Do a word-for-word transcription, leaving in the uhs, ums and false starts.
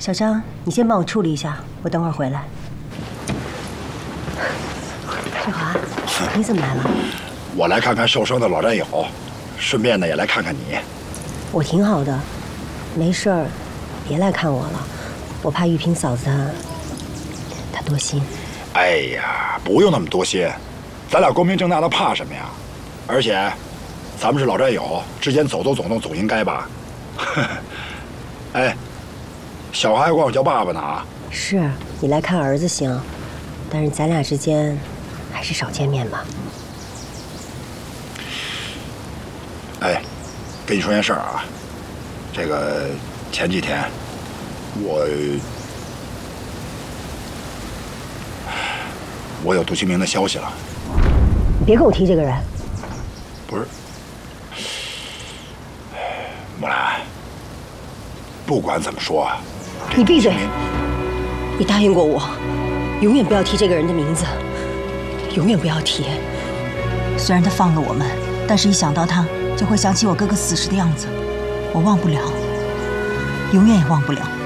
小张，你先帮我处理一下，我等会儿回来。志华，你怎么来了？ 我来看看受伤的老战友，顺便呢也来看看你。 我挺好的，没事儿，别来看我了，我怕玉萍嫂子她她多心。 哎呀，不用那么多心，咱俩光明正大的怕什么呀？而且，咱们是老战友，之间走动走动总应该吧？哎，小孩管我叫爸爸呢啊！ 是你来看儿子行，但是咱俩之间还是少见面吧。 哎，跟你说件事儿啊，这个前几天我我有杜清明的消息了。 你别跟我提这个人。 不是，木兰，不管怎么说， 你闭嘴！你答应过我，永远不要提这个人的名字，永远不要提。 虽然他放了我们，但是一想到他，就会想起我哥哥死时的样子，我忘不了，永远也忘不了。